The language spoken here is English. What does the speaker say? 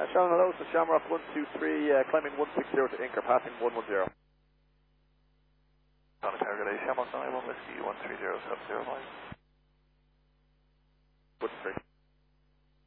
Shannon, hello, so Shamrock 123, climbing 160 to Inker, passing 110. On a cargo day, Shamrock 91 Whiskey 130 705. 130.